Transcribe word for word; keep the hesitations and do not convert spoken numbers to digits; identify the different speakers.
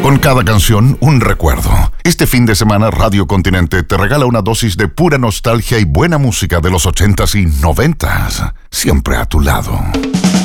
Speaker 1: Con cada canción, un recuerdo. Este fin de semana, Radio Continente te regala una dosis de pura nostalgia y buena música de los ochentas y noventas. Siempre a tu lado.